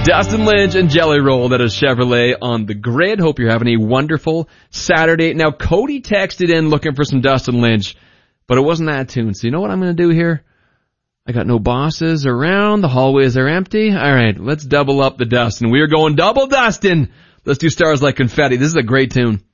Dustin Lynch and Jelly Roll, that is Chevrolet on the grid. Hope you're having a wonderful Saturday. Now, Cody texted in looking for some Dustin Lynch, but it wasn't that tune. So you know what I'm going to do here? I got no bosses around. The hallways are empty. All right, let's double up the Dustin. We are going double Dustin. Let's do Stars Like Confetti. This is a great tune.